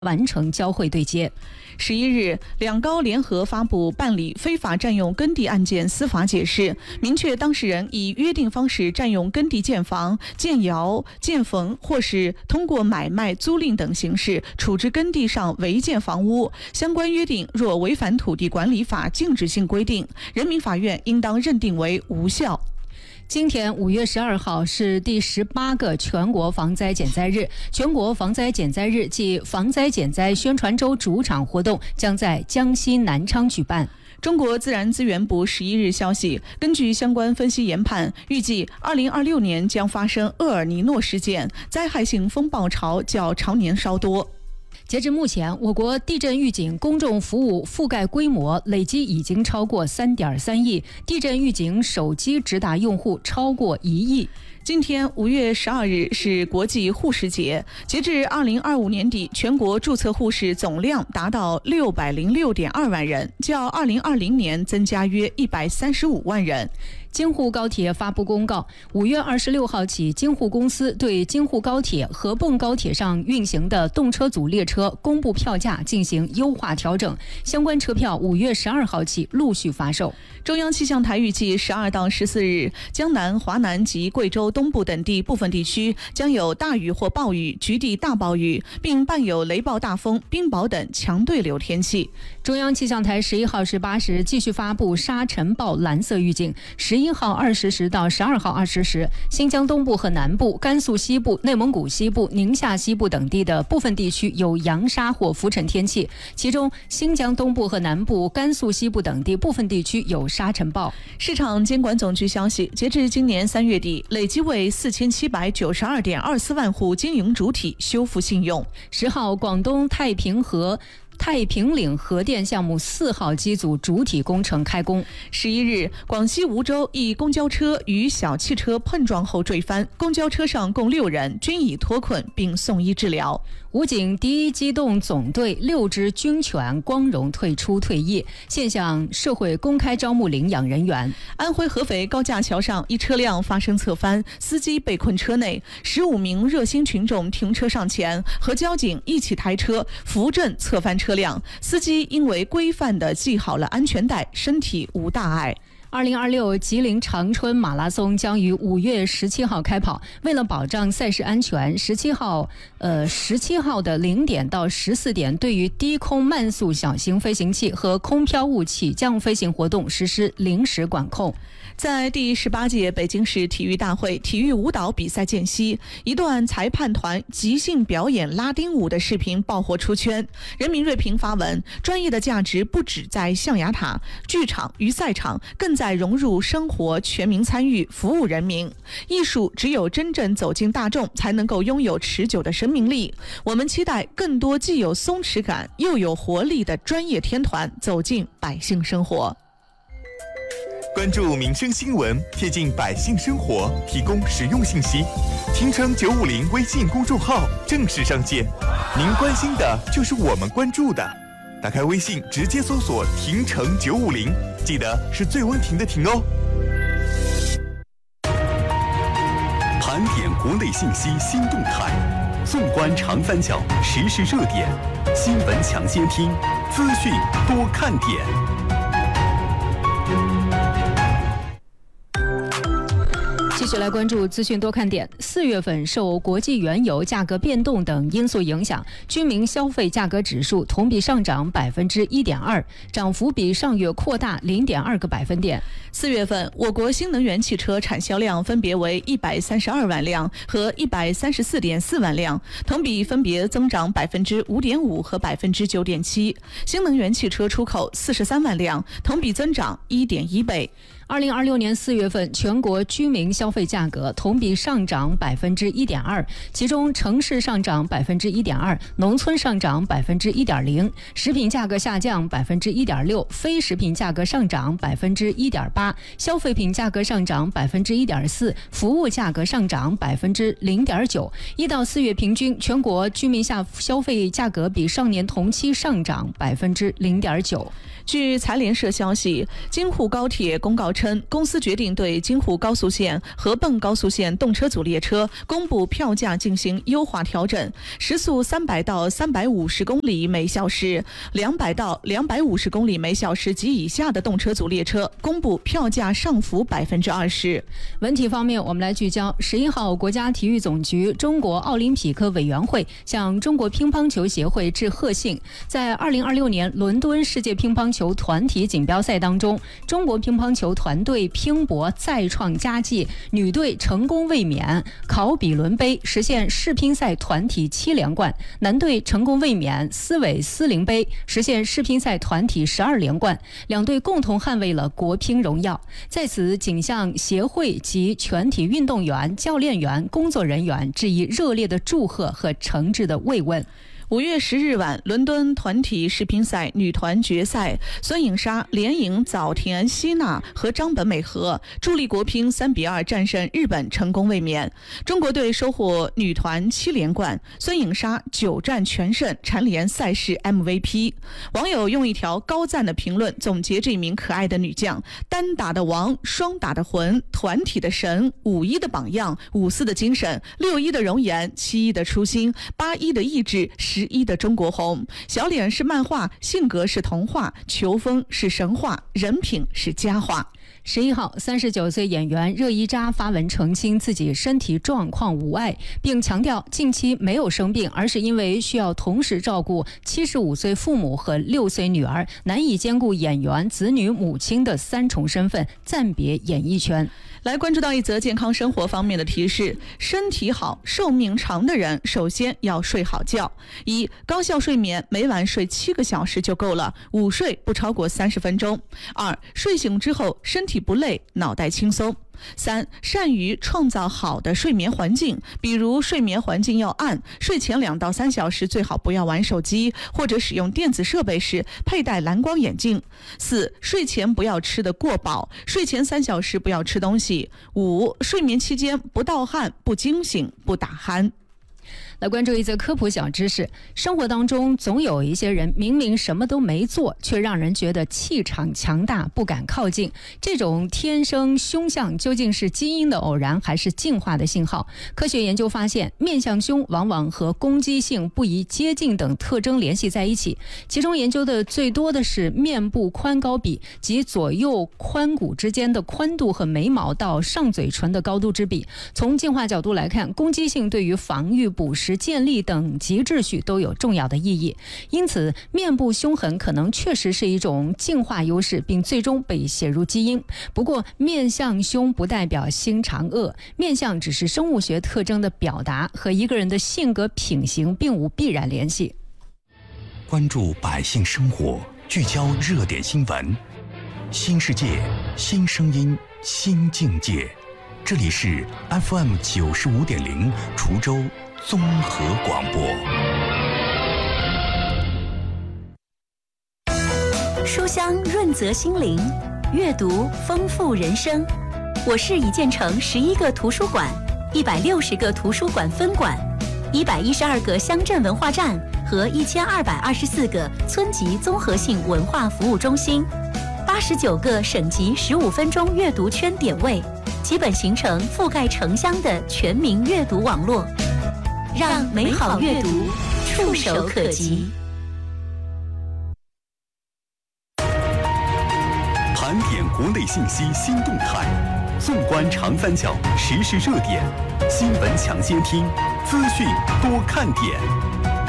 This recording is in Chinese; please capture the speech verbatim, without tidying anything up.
完成交会对接。 十一日，两高联合发布办理非法占用耕地案件司法解释，明确当事人以约定方式占用耕地建房、建窑、建坟，或是通过买卖、租赁等形式处置耕地上违建房屋，相关约定若违反土地管理法禁止性规定，人民法院应当认定为无效。 今天五月十二号是第十八个全国防灾减灾日，全国防灾减灾日暨防灾减灾宣传周主场活动将在江西南昌举办。 中国自然资源部十一日消息，根据相关分析研判，预计二零二六年将发生厄尔尼诺事件，灾害性风暴潮较常年稍多。 截至目前，我国地震预警公众服务覆盖规模累计已经超过 三点三亿，地震预警手机直达用户超过一亿。 今天五月十二日是国际护士节，截至二零二五年底，全国注册护士总量达到六百零六点二万人，较二零二零年增加约一百三十五万人。 京沪高铁发布公告，五月二十六号起，京沪公司对京沪高铁、合泵高铁上运行的动车组列车公布票价进行优化调整，相关车票五月十二号起陆续发售。 中央气象台预计十二到十四日，江南、华南及贵州东部等地部分地区将有大雨或暴雨、局地大暴雨，并伴有雷暴大风、冰雹等强对流天气。 中央气象台十一号十八时继续发布沙尘暴蓝色预警，十一号二十时到十二号二十时，新疆东部和南部、甘肃西部、内蒙古西部、宁夏西部等地的部分地区有扬沙或浮尘天气，其中新疆东部和南部、甘肃西部等地部分地区有沙尘暴。 市场监管总局消息，截至今年三月底，累计为四千七百九十二点二四万户经营主体修复信用。 十号，广东太平河太平岭核电项目四号机组主体工程开工。 十一日，广西梧州一公交车与小汽车碰撞后坠翻，公交车上共六人均已脱困并送医治疗。 武警第一机动总队六只军犬光荣退出退役，现向社会公开招募领养人员。 安徽合肥高架桥上一车辆发生侧翻，司机被困车内，十五名热心群众停车上前，和交警一起抬车扶正侧翻车辆，司机因为规范地系好了安全带，身体无大碍。 二零二六吉林长春马拉松将于五月十七号开跑。为了保障赛事安全，十七号呃十七号的零点到十四点，对于低空慢速小型飞行器和空飘物起降飞行活动实施临时管控。 在第十八届北京市体育大会体育舞蹈比赛间隙，一段裁判团即兴表演拉丁舞的视频爆火出圈。人民锐评发文：专业的价值不只在象牙塔、剧场与赛场，更在融入生活，全民参与，服务人民。艺术只有真正走进大众，才能够拥有持久的生命力。我们期待更多既有松弛感又有活力的专业天团走进百姓生活。 关注民生新闻，贴近百姓生活，提供实用信息。听城九五零微信公众号正式上线，您关心的就是我们关注的。打开微信，直接搜索“听城九五零”，记得是最温婷的婷哦。盘点国内信息新动态，纵观长三角时事热点，新闻抢先听，资讯多看点。 继续来关注资讯多看点。四月份受国际原油价格变动等因素影响，居民消费价格指数同比上涨百分之一点二，涨幅比上月扩大零点二个百分点。 四月份，我国新能源汽车产销量分别为一百三十二万辆和一百三十四点四万辆，同比分别增长百分之五点五和百分之九点七。新能源汽车出口四十三万辆，同比增长一点一倍。 二零二六年四月份，全国居民消费价格同比上涨百分之一点二，其中城市上涨百分之一点二，农村上涨百分之一点零，食品价格下降百分之一点六，非食品价格上涨百分之一点八，消费品价格上涨百分之一点四，服务价格上涨百分之零点九。一到四月平均，全国居民下消费价格比上年同期上涨百分之零点九。 据财联社消息，京沪高铁公告称，公司决定对京沪高速线、合泵高速线动车组列车公布票价进行优化调整，时速三百到三百五十公里每小时、两百到两百五十公里每小时及以下的动车组列车公布票价上浮百分之二十。 文体方面，我们来聚焦十一号，国家体育总局、中国奥林匹克委员会向中国乒乓球协会致贺信。在二零二六年伦敦世界乒乓球团体锦标赛当中，中国乒乓球团队拼搏再创佳绩，女队成功卫冕考比伦杯，实现世乒赛团体七连冠；男队成功卫冕斯韦斯林杯，实现世乒赛团体十二连冠。两队共同捍卫了国乒荣耀。在此，仅向协会及全体运动员、教练员、工作人员致以热烈的祝贺和诚挚的慰问。 五月十日晚，伦敦团体世乒赛女团决赛，孙颖莎连赢早田希娜和张本美和，助力国乒三比二战胜日本，成功卫冕。中国队收获女团七连冠，孙颖莎九战全胜，蝉联赛事 M V P。网友用一条高赞的评论总结这名可爱的女将：单打的王，双打的魂，团体的神，五一的榜样，五四的精神，六一的容颜，七一的初心，八一的意志，十一的中国红。小脸是漫画，性格是童话，球风是神话，人品是佳话。 十一号，三十九岁演员热依扎发文澄清自己身体状况无碍，并强调近期没有生病，而是因为需要同时照顾七十五岁父母和六岁女儿，难以兼顾演员、子女、母亲的三重身份，暂别演艺圈。 来关注到一则健康生活方面的提示：身体好、寿命长的人，首先要睡好觉。一、高效睡眠，每晚睡七个小时就够了，午睡不超过三十分钟。二、睡醒之后身体不累，脑袋轻松。三、善于创造好的睡眠环境，比如睡眠环境要暗，睡前两到三小时最好不要玩手机或者使用电子设备时佩戴蓝光眼镜。四、睡前不要吃得过饱，睡前三小时不要吃东西。五、睡眠期间不盗汗、不惊醒、不打鼾。 来关注一则科普小知识。生活当中总有一些人明明什么都没做，却让人觉得气场强大，不敢靠近。这种天生凶相究竟是基因的偶然还是进化的信号？科学研究发现，面相凶往往和攻击性、不宜接近等特征联系在一起。其中研究的最多的是面部宽高比，即左右髋骨之间的宽度和眉毛到上嘴唇的高度之比。从进化角度来看，攻击性对于防御、捕食、建立等极秩序都有重要的意义。因此，面部凶狠可能确实是一种进化优势，并最终被写入基因。不过，面相凶不代表心肠恶，面相只是生物学特征的表达，和一个人的性格品行并无必然联系。 关注百姓生活，聚焦热点新闻，新世界，新声音，新境界。这里是 F M 九十五点零滁州综合广播。 书香润泽心灵，阅读丰富人生。我市已建成十一个图书馆，一百六十个图书馆分馆，一百一十二个乡镇文化站和一千二百二十四个村级综合性文化服务中心，八十九个省级十五分钟阅读圈点位，基本形成覆盖城乡的全民阅读网络，让美好阅读触手可及。 盘点国内信息新动态，纵观长三角时事热点，新闻抢先听，资讯多看点。